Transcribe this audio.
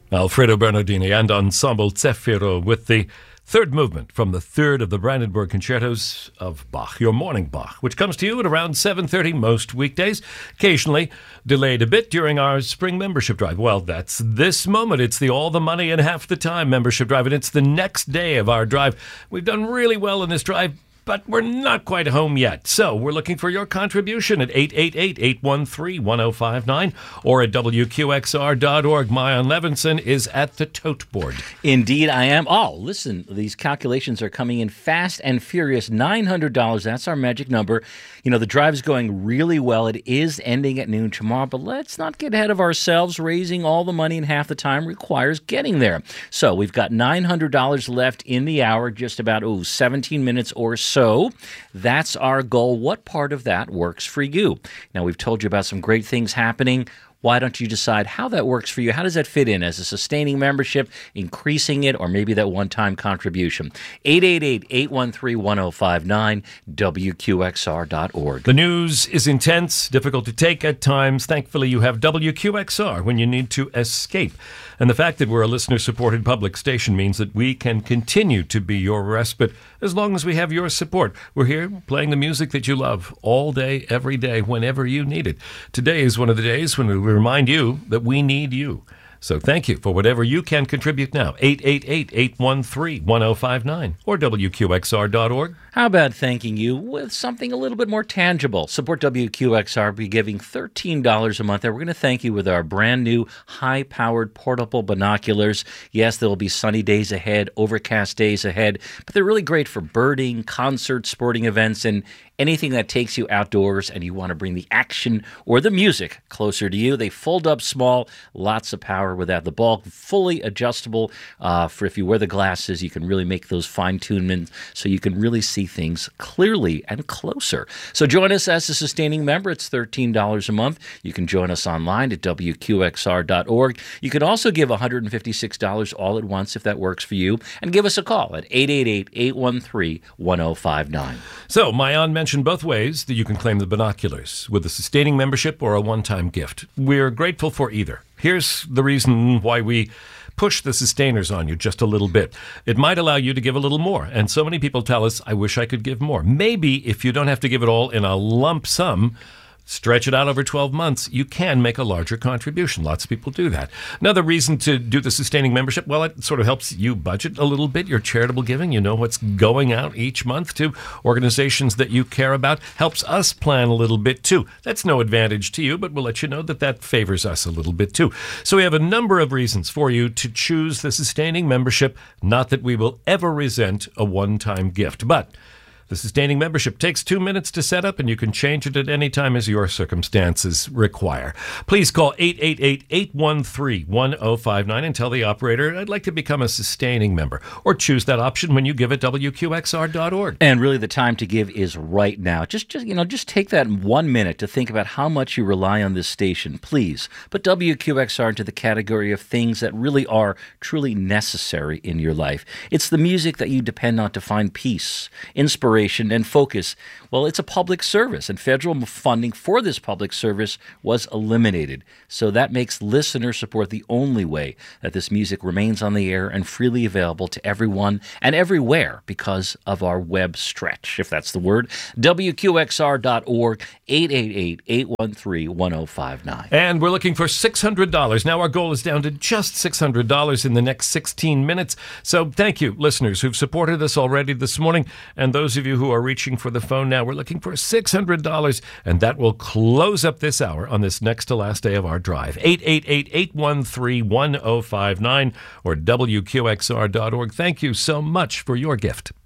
Alfredo Bernardini and Ensemble Zeffiro with the third movement from the third of the Brandenburg Concertos of Bach, your morning Bach, which comes to you at around 7:30 most weekdays, occasionally delayed a bit during our spring membership drive. Well, that's this moment. It's the All the Money in Half the Time membership drive, and it's the next day of our drive. We've done really well in this drive, but we're not quite home yet. So we're looking for your contribution at 888-813-1059 or at WQXR.org. Mayan Levinson is at the tote board. Indeed, I am. Oh, listen, these calculations are coming in fast and furious. $900, that's our magic number. You know, the drive is going really well. It is ending at noon tomorrow, but let's not get ahead of ourselves. Raising all the money in half the time requires getting there. So we've got $900 left in the hour, just about, 17 minutes or so. That's our goal. What part of that works for you? Now, we've told you about some great things happening. Why don't you decide how that works for you? How does that fit in as a sustaining membership, increasing it, or maybe that one-time contribution? 888-813-1059, WQXR.org. The news is intense, difficult to take at times. Thankfully, you have WQXR when you need to escape. And the fact that we're a listener-supported public station means that we can continue to be your respite as long as we have your support. We're here playing the music that you love all day, every day, whenever you need it. Today is one of the days when we remind you that we need you. So thank you for whatever you can contribute now. 888-813-1059 or WQXR.org. How about thanking you with something a little bit more tangible? Support WQXR by giving $13 a month. We're going to thank you with our brand new high-powered portable binoculars. Yes, there will be sunny days ahead, overcast days ahead, but they're really great for birding, concerts, sporting events, and anything that takes you outdoors and you want to bring the action or the music closer to you. They fold up small, lots of power without the bulk, fully adjustable for if you wear the glasses, you can really make those fine-tunements so you can really see things clearly and closer. So join us as a sustaining member. It's $13 a month. You can join us online at WQXR.org. You can also give $156 all at once if that works for you. And give us a call at 888-813-1059. So, Mayan mentioned both ways that you can claim the binoculars, with a sustaining membership or a one-time gift. We're grateful for either. Here's the reason why we push the sustainers on you just a little bit. It might allow you to give a little more. And so many people tell us, I wish I could give more. Maybe if you don't have to give it all in a lump sum, stretch it out over 12 months, you can make a larger contribution. Lots of people do that. Another reason to do the sustaining membership, well, it sort of helps you budget a little bit, your charitable giving. You know what's going out each month to organizations that you care about. Helps us plan a little bit, too. That's no advantage to you, but we'll let you know that that favors us a little bit, too. So we have a number of reasons for you to choose the sustaining membership. Not that we will ever resent a one-time gift, but the sustaining membership takes 2 minutes to set up, and you can change it at any time as your circumstances require. Please call 888-813-1059 and tell the operator, I'd like to become a sustaining member. Or choose that option when you give at WQXR.org. And really the time to give is right now. Just take that 1 minute to think about how much you rely on this station. Please put WQXR into the category of things that really are truly necessary in your life. It's the music that you depend on to find peace, inspiration, and focus. Well, it's a public service, and federal funding for this public service was eliminated. So that makes listener support the only way that this music remains on the air and freely available to everyone and everywhere because of our web stretch, if that's the word. WQXR.org, 888-813-1059. And we're looking for $600. Now our goal is down to just $600 in the next 16 minutes. So thank you, listeners who've supported us already this morning, and those of you who are reaching for the phone now. We're looking for $600, and that will close up this hour on this next to last day of our drive. 888-813-1059 or WQXR.org. Thank you so much for your gift.